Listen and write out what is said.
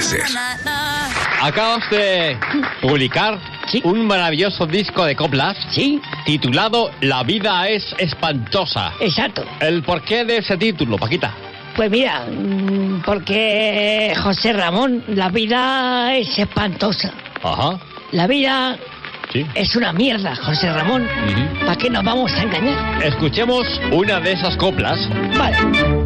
meses. Acabas de publicar un maravilloso disco de coplas titulado La vida es espantosa. Exacto. ¿El porqué de ese título, Paquita? Pues mira, porque José Ramón, la vida es espantosa. Ajá. La vida es una mierda, José Ramón. ¿Para qué nos vamos a engañar? Escuchemos una de esas coplas. Vale.